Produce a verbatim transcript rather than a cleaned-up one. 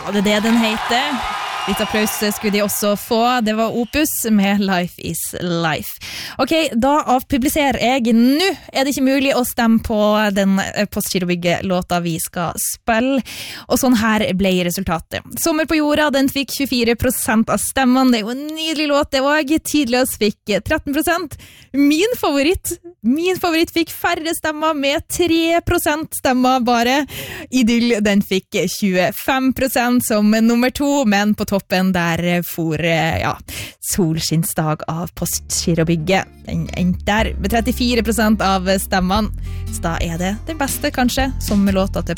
Ja, det er det den heter. Litt applaus skulle de også få. Det var Opus med Life is Life. Ok, da avpubliserer jeg. Nå er det ikke mulig å stemme på den Postgirobygget-låta vi skal spille. Og sånn her ble resultatet. Sommer på jorda, den fikk tjuefire prosent av stemmene. Det er jo en nydelig låt, det var. Tidligst fikk tretten prosent. Min favoritt, min favoritt fikk færre stemmer med tre prosent stemmer bare. Idyll, den fikk tjuefem prosent som nummer to, men på toppen der for, ja, solskinnsdag av Postgirobygget. Den endte der med trettifire prosent av stemmene. Så da er det det beste, kanskje, som låta til